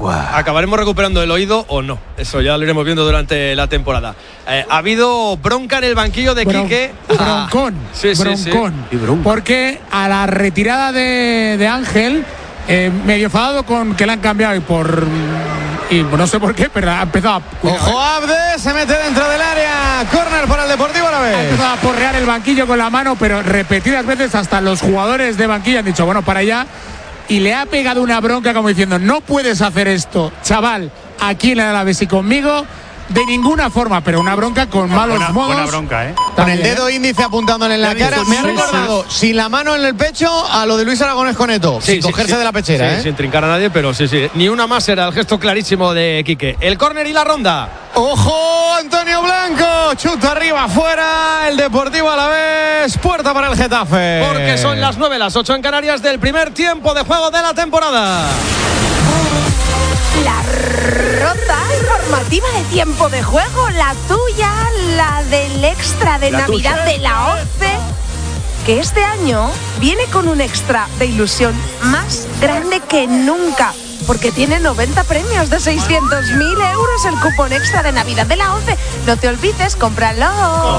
acabaremos recuperando el oído o no. Eso ya lo iremos viendo durante la temporada. Ha habido bronca en el banquillo de Quique. Broncón. Broncón. Sí. Porque a la retirada de Ángel, medio enfadado con que le han cambiado y no sé por qué, pero ha empezado Ojo, Abde se mete dentro del área. Córner para el Deportivo Alavés. Ha empezado a porrear el banquillo con la mano, pero repetidas veces hasta los jugadores de banquillo han dicho, bueno, para allá. Y le ha pegado una bronca como diciendo, no puedes hacer esto, chaval, aquí en el Alavés y conmigo, de ninguna forma, pero una bronca con malos modos. Buena bronca, Con el dedo índice apuntándole en la cara. Me ha recordado, sin la mano en el pecho, a lo de Luis Aragonés Coneto, sin cogerse de la pechera. Sin trincar a nadie, pero sí. Ni una más era el gesto clarísimo de Quique. El córner y la ronda. ¡Ojo, Antonio Blanco! Chuta arriba, afuera. El Deportivo Alavés. Puerta para el Getafe. Porque son las 9, las 8 en Canarias del primer tiempo de juego de la temporada. La ronda informativa de tiempo de juego, la tuya, la del extra de Navidad de la 11, que este año viene con un extra de ilusión más grande que nunca, porque tiene 90 premios de 600.000 euros el cupón extra de Navidad de la 11. No te olvides, cómpralo.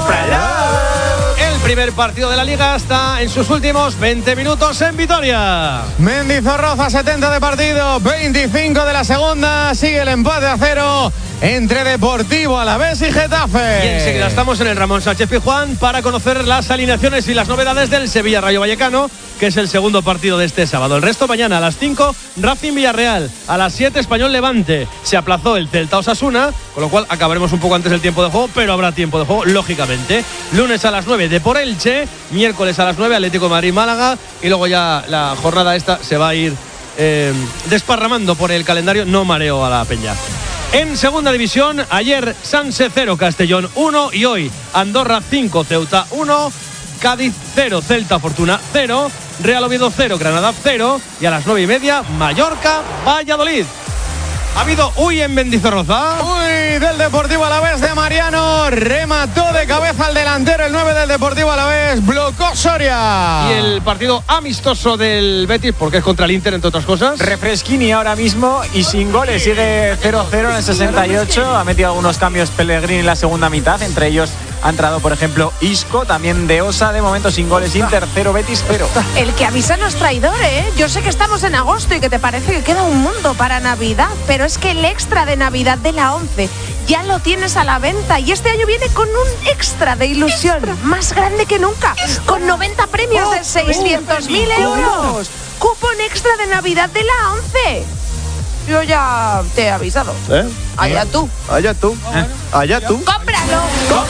El primer partido de la Liga está en sus últimos 20 minutos en Vitoria. Mendizorroza, 70 de partido, 25 de la segunda. Sigue el empate a 0 entre Deportivo Alavés y Getafe. Y enseguida estamos en el Ramón Sánchez Pizjuán para conocer las alineaciones y las novedades del Sevilla Rayo Vallecano, que es el segundo partido de este sábado. El resto mañana a las 5, Racing Villarreal. A las 7, Español Levante. Se aplazó el Celta Osasuna, con lo cual acabaremos un poco antes del tiempo de juego, pero habrá tiempo de juego, lógicamente. Lunes a las 9, Depor Elche. Miércoles a las 9, Atlético de Madrid Málaga. Y luego ya la jornada esta se va a ir desparramando por el calendario. No mareo a la peña. En segunda división, ayer Sanse 0, Castellón 1 y hoy Andorra 5, Ceuta 1, Cádiz 0, Celta Fortuna 0, Real Oviedo 0, Granada 0 y a las 9:30 Mallorca Valladolid. Ha habido en Mendizorroza. Del Deportivo Alavés de Mariano. Remató de cabeza al delantero, el 9 del Deportivo Alavés. Blocó Soria. Y el partido amistoso del Betis, porque es contra el Inter, entre otras cosas. Refresquini ahora mismo y sin goles. Sigue 0-0 en el 68. Ha metido algunos cambios Pellegrini en la segunda mitad. Entre ellos ha entrado, por ejemplo, Isco, también de Osa. De momento sin goles. Inter 0, Betis 0. El que avisa no es traidor, ¿eh? Yo sé que estamos en agosto y que te parece que queda un mundo para Navidad, pero es que el extra de Navidad de la 11 ya lo tienes a la venta y este año viene con un extra de ilusión más grande que nunca, con 90 premios de 600.000 euros. Cupón extra de Navidad de la 11. Yo ya te he avisado. Allá tú. Allá tú. ¡Cómpralo!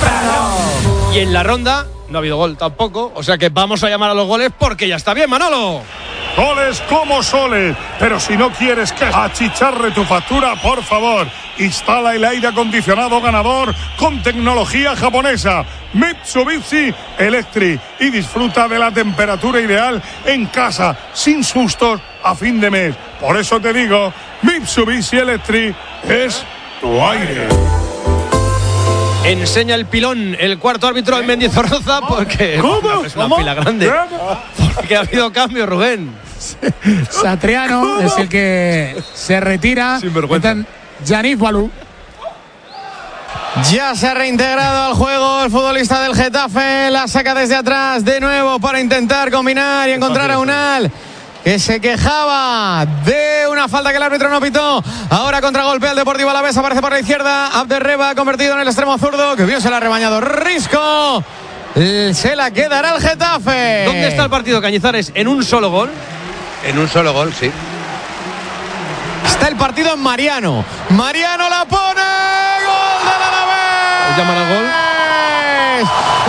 Y en la ronda no ha habido gol tampoco, o sea que vamos a llamar a los goles porque ya está bien, Manolo. Goles como soles, pero si no quieres que achicharre tu factura, por favor, instala el aire acondicionado ganador con tecnología japonesa Mitsubishi Electric y disfruta de la temperatura ideal en casa, sin sustos a fin de mes. Por eso te digo, Mitsubishi Electric es tu aire. Enseña el pilón el cuarto árbitro en Mendizorroza porque es una pila grande. Porque ha habido cambio, Rubén. Satriano es el que se retira. Yannick Balú. Ya se ha reintegrado al juego el futbolista del Getafe. La saca desde atrás de nuevo para intentar combinar y encontrar a Unal, que se quejaba de una falta que el árbitro no pitó. Ahora contragolpea el Deportivo Alavés, aparece por la izquierda Abderreba, convertido en el extremo zurdo, que bien se la ha rebañado Risco. Se la quedará el Getafe. ¿Dónde está el partido, Cañizares? ¿En un solo gol? En un solo gol, sí. Está el partido en Mariano. Mariano la pone. ¡Gol del Alavés! ¿Llaman al gol?